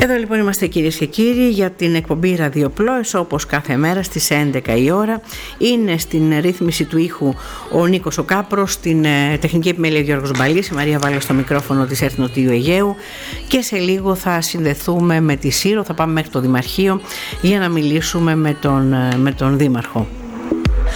Εδώ λοιπόν είμαστε κυρίες και κύριοι για την εκπομπή Ραδιοπλόες, όπως κάθε μέρα στις 11 η ώρα. Είναι στην ρύθμιση του ήχου ο Νίκος ο Κάπρος, στην τεχνική επιμέλεια ο Γιώργος Μπαλής, η Μαρία Βάλα στο μικρόφωνο της Εθνοτείου Αιγαίου, και σε λίγο θα συνδεθούμε με τη Σύρο, θα πάμε μέχρι το Δημαρχείο για να μιλήσουμε με τον Δήμαρχο.